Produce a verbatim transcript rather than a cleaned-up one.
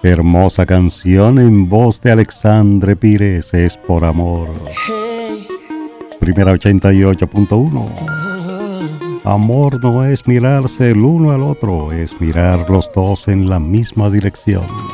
Hermosa canción en voz de Alexandre Pires, Es por amor. Primera ochenta y ocho punto uno. Amor no es mirarse el uno al otro, es mirar los dos en la misma dirección.